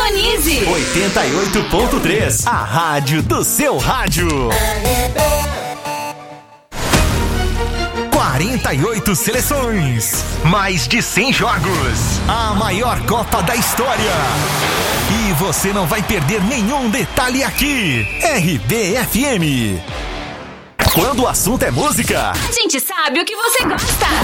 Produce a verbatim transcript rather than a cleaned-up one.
Sintonize oitenta e oito ponto três, a rádio do seu rádio. quarenta e oito seleções, mais de cem jogos, a maior Copa da história. E você não vai perder nenhum detalhe aqui. R B F M. Quando o assunto é música, a gente sabe o que você gosta.